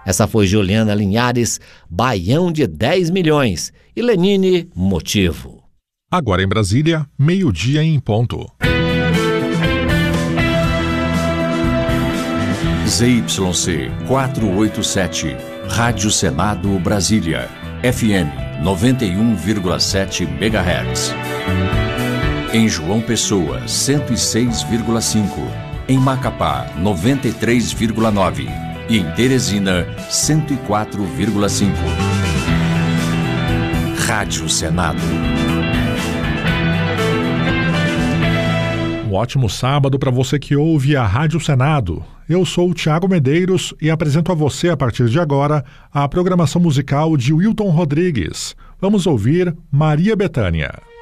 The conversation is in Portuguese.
Essa foi Juliana Linhares, Baião de 10 milhões. E Lenine, Motivo. Agora em Brasília, 12:00 em ponto. ZYC 487, Rádio Senado Brasília, FM 91,7 MHz. Em João Pessoa, 106,5. Em Macapá, 93,9. E em Teresina, 104,5. Rádio Senado. Um ótimo sábado para você que ouve a Rádio Senado. Eu sou o Tiago Medeiros e apresento a você, a partir de agora, a programação musical de Wilton Rodrigues. Vamos ouvir Maria Bethânia.